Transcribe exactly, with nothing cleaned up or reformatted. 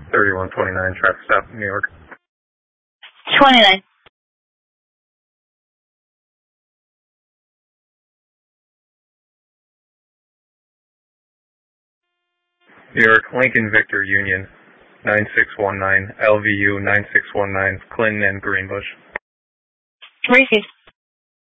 thirty-one twenty-nine, traffic stop, New York. twenty-nine. New York, Lincoln Victor Union, nine six one nine, L V U nine six one nine, Clinton and Greenbush. Receive.